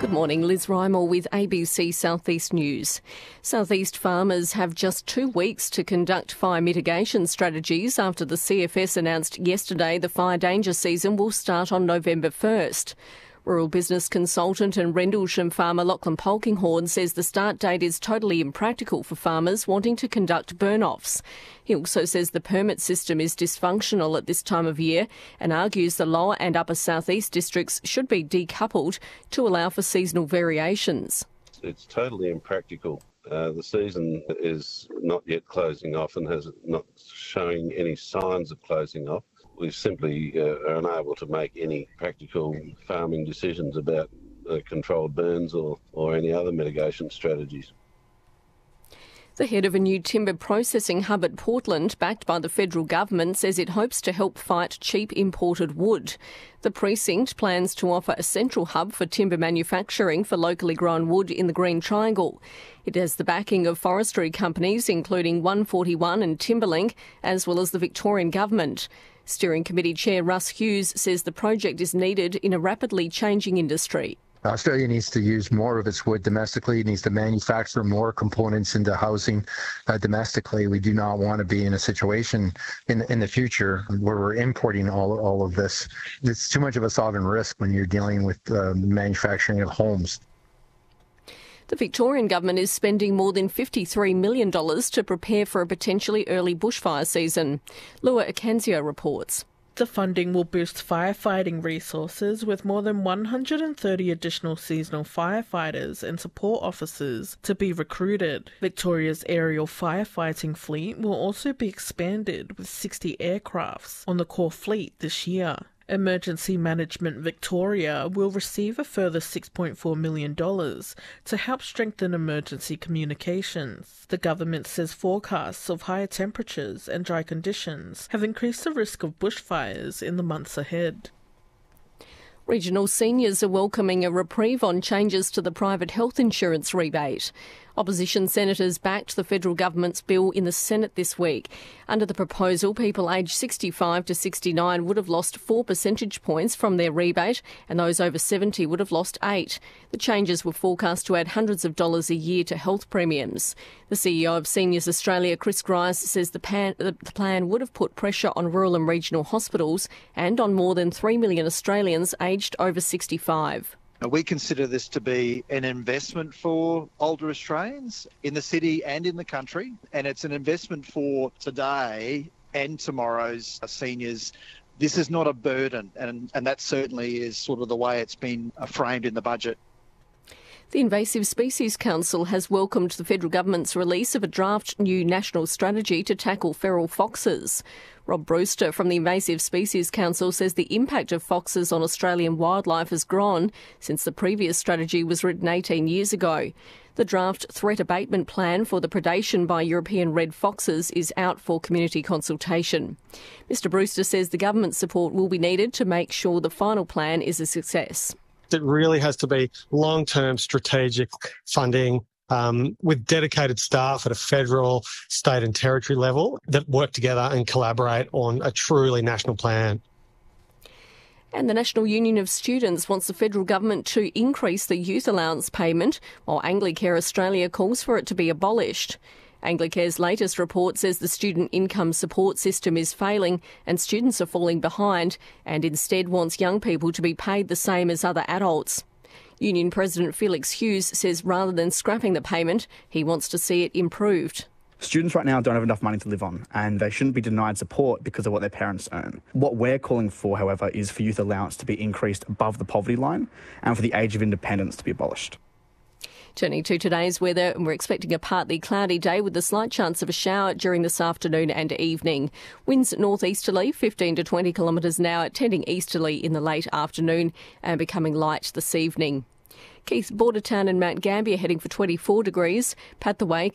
Good morning, Liz Rymel with ABC Southeast News. Southeast farmers have just 2 weeks to conduct fire mitigation strategies after the CFS announced yesterday the fire danger season will start on November 1st. Rural business consultant and Rendlesham farmer Lachlan Polkinghorne says the start date is totally impractical for farmers wanting to conduct burn-offs. He also says the permit system is dysfunctional at this time of year and argues the lower and upper southeast districts should be decoupled to allow for seasonal variations. It's totally impractical. The season is not yet closing off and has not showing any signs of closing off. We simply are unable to make any practical farming decisions about controlled burns or any other mitigation strategies. The head of a new timber processing hub at Portland, backed by the federal government, says it hopes to help fight cheap imported wood. The precinct plans to offer a central hub for timber manufacturing for locally grown wood in the Green Triangle. It has the backing of forestry companies, including 141 and Timberlink, as well as the Victorian government. Steering Committee Chair Russ Hughes says the project is needed in a rapidly changing industry. Australia needs to use more of its wood domestically. It needs to manufacture more components into housing domestically. We do not want to be in a situation in the future where we're importing all of this. It's too much of a sovereign risk when you're dealing with manufacturing of homes. The Victorian government is spending more than $53 million to prepare for a potentially early bushfire season. Lua Akanzio reports. The funding will boost firefighting resources with more than 130 additional seasonal firefighters and support officers to be recruited. Victoria's aerial firefighting fleet will also be expanded with 60 aircrafts on the core fleet this year. Emergency Management Victoria will receive a further $6.4 million to help strengthen emergency communications. The government says forecasts of higher temperatures and dry conditions have increased the risk of bushfires in the months ahead. Regional seniors are welcoming a reprieve on changes to the private health insurance rebate. Opposition senators backed the federal government's bill in the Senate this week. Under the proposal, people aged 65 to 69 would have lost 4 percentage points from their rebate, and those over 70 would have lost 8. The changes were forecast to add hundreds of dollars a year to health premiums. The CEO of Seniors Australia, Chris Grice, says the plan would have put pressure on rural and regional hospitals and on more than 3 million Australians aged over 65. We consider this to be an investment for older Australians in the city and in the country, and it's an investment for today and tomorrow's seniors. This is not a burden, and that certainly is sort of the way it's been framed in the budget. The Invasive Species Council has welcomed the federal government's release of a draft new national strategy to tackle feral foxes. Rob Brewster from the Invasive Species Council says the impact of foxes on Australian wildlife has grown since the previous strategy was written 18 years ago. The draft threat abatement plan for the predation by European red foxes is out for community consultation. Mr Brewster says the government's support will be needed to make sure the final plan is a success. It really has to be long-term strategic funding with dedicated staff at a federal, state and territory level that work together and collaborate on a truly national plan. And the National Union of Students wants the federal government to increase the youth allowance payment, while Anglicare Australia calls for it to be abolished. Anglicare's latest report says the student income support system is failing and students are falling behind, and instead wants young people to be paid the same as other adults. Union President Felix Hughes says rather than scrapping the payment, he wants to see it improved. Students right now don't have enough money to live on, and they shouldn't be denied support because of what their parents earn. What we're calling for, however, is for youth allowance to be increased above the poverty line and for the age of independence to be abolished. Turning to today's weather, we're expecting a partly cloudy day with a slight chance of a shower during this afternoon and evening. Winds northeasterly, 15 to 20 kilometres an hour, tending easterly in the late afternoon and becoming light this evening. Keith, Bordertown and Mount Gambier heading for 24 degrees. Pathaway